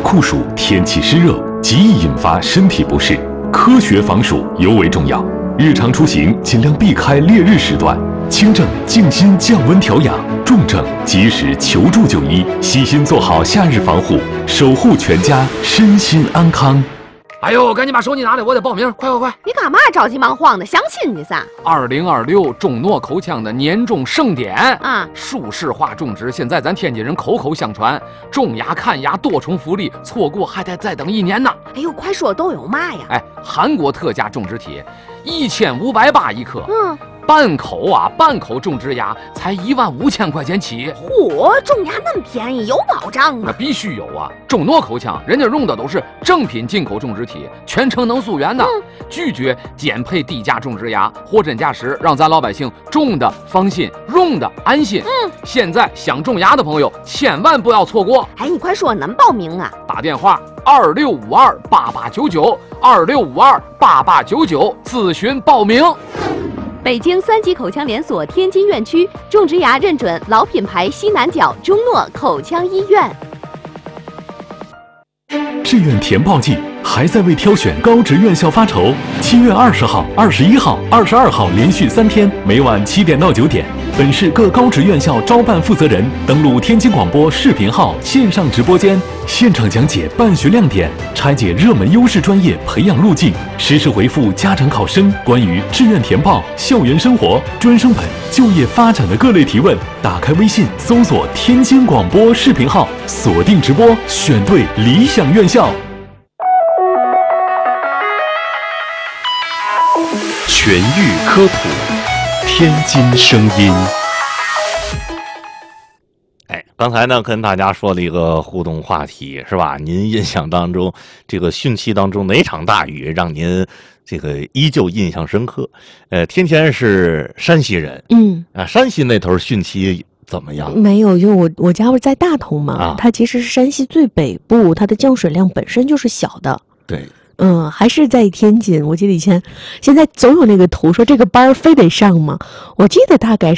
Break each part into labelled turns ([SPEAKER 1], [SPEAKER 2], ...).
[SPEAKER 1] 酷暑，天气湿热，极易引发身体不适，科学防暑尤为重要。日常出行尽量避开烈日时段，轻症静心降温调养，重症及时求助就医，悉心做好夏日防护，守护全家身心安康。
[SPEAKER 2] 哎呦，赶紧把手机拿来，我得报名！快！
[SPEAKER 3] 你干嘛着急忙慌的？相亲去噻
[SPEAKER 2] ！2026中诺口腔的年终盛典
[SPEAKER 3] 啊！
[SPEAKER 2] 舒适化种植，现在咱天津人口口相传，种牙看牙多重福利，错过还得再等1年呢。
[SPEAKER 3] 哎呦，快说都有嘛呀？
[SPEAKER 2] 韩国特价种植体，1580一颗。半口种植牙才15000块钱起。
[SPEAKER 3] 嚯，种牙那么便宜，有保障吗？
[SPEAKER 2] 那必须有啊！中诺口腔人家用的都是正品进口种植体，全程能溯源的，拒绝减配低价种植牙，货真价实，让咱老百姓种的放心，用的安心。现在想种牙的朋友千万不要错过。
[SPEAKER 3] 你快说能报名啊？
[SPEAKER 2] 打电话26528899，26528899咨询报名。
[SPEAKER 3] 北京3级口腔连锁天津院区种植牙认准老品牌西南角中诺口腔医院。
[SPEAKER 1] 志愿填报季还在为挑选高职院校发愁。7月20号、21号、22号连续3天，每晚7点到9点，本市各高职院校招办负责人登录天津广播视频号线上直播间，现场讲解办学亮点，拆解热门优势专业培养路径，实时回复家长考生关于志愿填报、校园生活、专升本、就业发展的各类提问。打开微信搜索天津广播视频号，锁定直播，选对理想院校。
[SPEAKER 4] 全域科普，天津声音。
[SPEAKER 5] 刚才呢跟大家说了一个互动话题，是吧？您印象当中这个汛期当中哪场大雨让您这个依旧印象深刻？天天是山西人，山西那头汛期怎么样？
[SPEAKER 6] 没有，因为我家不是在大同嘛，它其实是山西最北部，它的降水量本身就是小的。
[SPEAKER 5] 对。
[SPEAKER 6] 还是在天津。我记得现在总有那个图说这个班非得上吗？我记得大概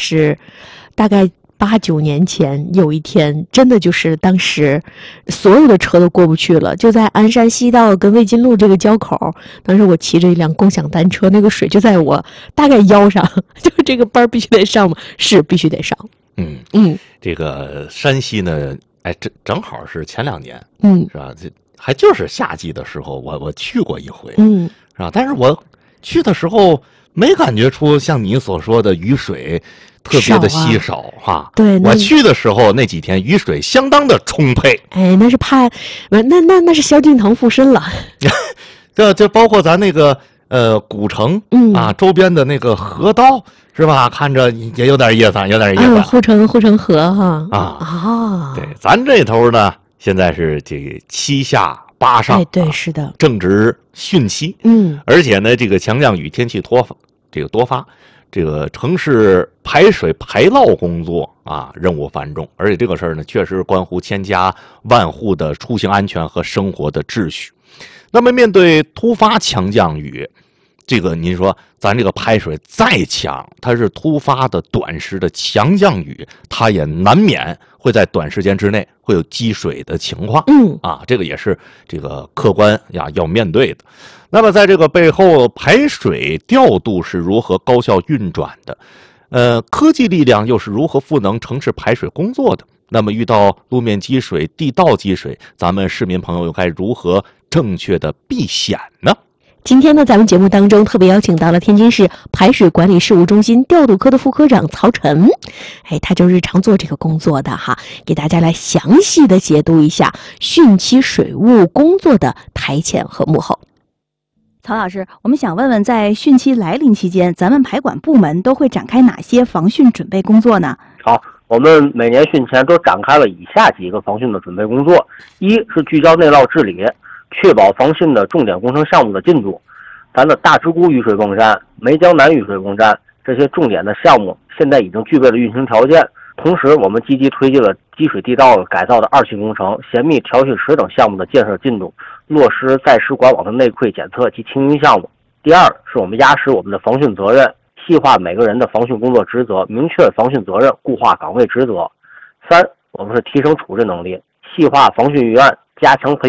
[SPEAKER 6] 8、9年前有一天，真的就是当时所有的车都过不去了，就在鞍山西道跟魏津路这个交口，当时我骑着一辆共享单车，那个水就在我大概腰上，就这个班必须得上吗？是必须得上。
[SPEAKER 5] 这个山西呢，正好是前2年，是吧？还就是夏季的时候，我去过一回，是吧？但是我去的时候没感觉出像你所说的雨水特别的稀少哈。
[SPEAKER 6] 对，
[SPEAKER 5] 我去的时候那几天雨水相当的充沛。
[SPEAKER 6] 那是怕那是萧敬腾附身了。
[SPEAKER 5] 这包括咱那个古城周边的那个河道是吧？看着也有点意思，
[SPEAKER 6] 护城河哈。
[SPEAKER 5] 对，咱这头呢。现在是这个7下8上，
[SPEAKER 6] 对，是的，
[SPEAKER 5] 正值汛期，而且呢，这个强降雨天气多发，这个城市排水排涝工作任务繁重，而且这个事儿呢，确实关乎千家万户的出行安全和生活的秩序。那么，面对突发强降雨，这个您说咱这个排水再强，它是突发的短时的强降雨，它也难免会在短时间之内会有积水的情况。这个也是这个客观要面对的。那么在这个背后，排水调度是如何高效运转的？科技力量又是如何赋能城市排水工作的？那么遇到路面积水、地道积水，咱们市民朋友又该如何正确的避险呢？
[SPEAKER 6] 今天呢，咱们节目当中特别邀请到了天津市排水管理事务中心调度科的副科长曹晨，他就日常做这个工作的哈，给大家来详细的解读一下汛期水务工作的台前和幕后。
[SPEAKER 7] 曹老师，我们想问问，在汛期来临期间，咱们排管部门都会展开哪些防汛准备工作呢？
[SPEAKER 8] 好，我们每年汛前都展开了以下几个防汛的准备工作：一是聚焦内涝治理，确保防汛的重点工程项目的进度。咱的大直沽雨水泵站、梅江南雨水泵站这些重点的项目，现在已经具备了运行条件。同时，我们积极推进了积水地道改造的2期工程、咸密调蓄池等项目的建设进度，落实在时管网的内窥检测及清运项目。第二，是我们压实我们的防汛责任，细化每个人的防汛工作职责，明确防汛责任，固化岗位职责。3，我们是提升处置能力，细化防汛预案，加强培